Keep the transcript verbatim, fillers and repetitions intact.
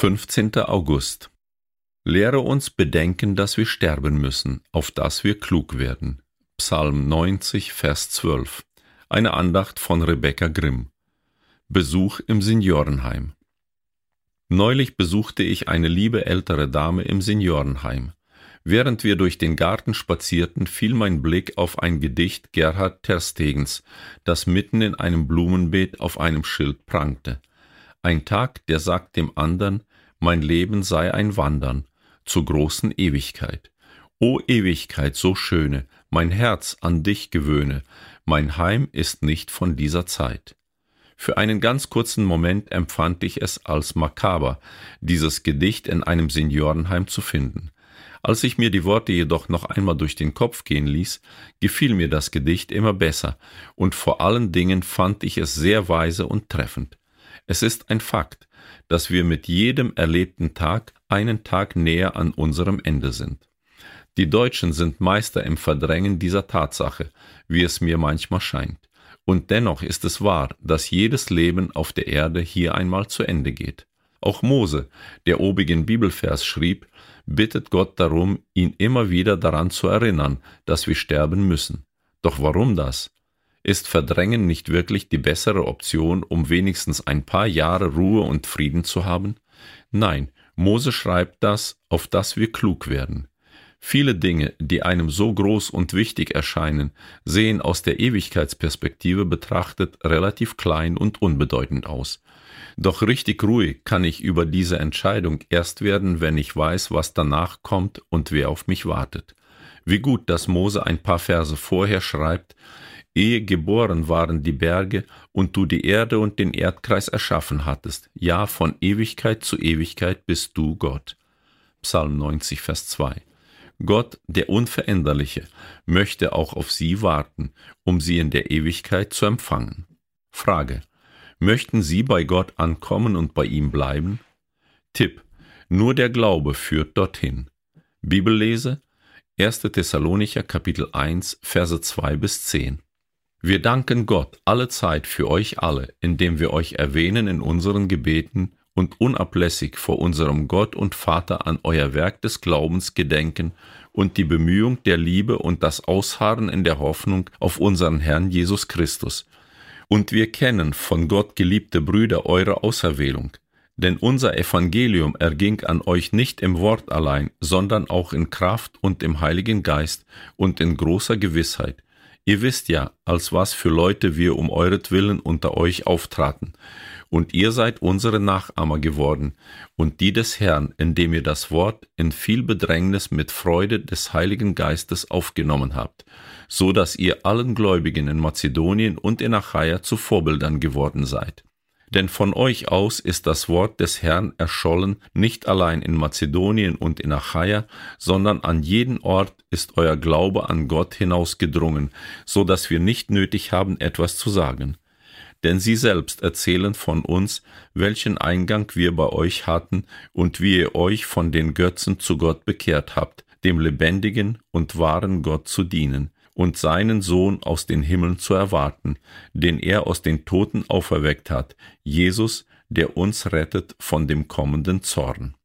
fünfzehnter August. Lehre uns bedenken, dass wir sterben müssen, auf dass wir klug werden. Psalm neunzig, Vers zwölf. Eine Andacht von Rebecca Grimm. Besuch im Seniorenheim. Neulich besuchte ich eine liebe ältere Dame im Seniorenheim. Während wir durch den Garten spazierten, fiel mein Blick auf ein Gedicht Gerhard Terstegens, das mitten in einem Blumenbeet auf einem Schild prangte. Ein Tag, der sagt dem andern, mein Leben sei ein Wandern zur großen Ewigkeit. O Ewigkeit, so schöne, mein Herz an dich gewöhne, mein Heim ist nicht von dieser Zeit. Für einen ganz kurzen Moment empfand ich es als makaber, dieses Gedicht in einem Seniorenheim zu finden. Als ich mir die Worte jedoch noch einmal durch den Kopf gehen ließ, gefiel mir das Gedicht immer besser und vor allen Dingen fand ich es sehr weise und treffend. Es ist ein Fakt, dass wir mit jedem erlebten Tag einen Tag näher an unserem Ende sind. Die Deutschen sind Meister im Verdrängen dieser Tatsache, wie es mir manchmal scheint. Und dennoch ist es wahr, dass jedes Leben auf der Erde hier einmal zu Ende geht. Auch Mose, der obigen Bibelvers schrieb, bittet Gott darum, ihn immer wieder daran zu erinnern, dass wir sterben müssen. Doch warum das? Ist Verdrängen nicht wirklich die bessere Option, um wenigstens ein paar Jahre Ruhe und Frieden zu haben? Nein, Mose schreibt das, auf dass wir klug werden. Viele Dinge, die einem so groß und wichtig erscheinen, sehen aus der Ewigkeitsperspektive betrachtet relativ klein und unbedeutend aus. Doch richtig ruhig kann ich über diese Entscheidung erst werden, wenn ich weiß, was danach kommt und wer auf mich wartet. Wie gut, dass Mose ein paar Verse vorher schreibt, ehe geboren waren die Berge und du die Erde und den Erdkreis erschaffen hattest, ja, von Ewigkeit zu Ewigkeit bist du Gott. Psalm neunzig, Vers zwei. Gott, der Unveränderliche, möchte auch auf Sie warten, um Sie in der Ewigkeit zu empfangen. Frage: Möchten Sie bei Gott ankommen und bei ihm bleiben? Tipp: Nur der Glaube führt dorthin. Bibellese: erster Thessalonicher Kapitel eins, Verse zwei bis zehn. Wir danken Gott alle Zeit für euch alle, indem wir euch erwähnen in unseren Gebeten und unablässig vor unserem Gott und Vater an euer Werk des Glaubens gedenken und die Bemühung der Liebe und das Ausharren in der Hoffnung auf unseren Herrn Jesus Christus. Und wir kennen von Gott geliebte Brüder eure Auserwählung, denn unser Evangelium erging an euch nicht im Wort allein, sondern auch in Kraft und im Heiligen Geist und in großer Gewissheit. Ihr wisst ja, als was für Leute wir um euretwillen unter euch auftraten. Und ihr seid unsere Nachahmer geworden und die des Herrn, indem ihr das Wort in viel Bedrängnis mit Freude des Heiligen Geistes aufgenommen habt, so dass ihr allen Gläubigen in Mazedonien und in Achaia zu Vorbildern geworden seid. Denn von euch aus ist das Wort des Herrn erschollen, nicht allein in Mazedonien und in Achaia, sondern an jeden Ort ist euer Glaube an Gott hinausgedrungen, so dass wir nicht nötig haben, etwas zu sagen. Denn sie selbst erzählen von uns, welchen Eingang wir bei euch hatten und wie ihr euch von den Götzen zu Gott bekehrt habt, dem lebendigen und wahren Gott zu dienen und seinen Sohn aus den Himmeln zu erwarten, den er aus den Toten auferweckt hat, Jesus, der uns rettet von dem kommenden Zorn.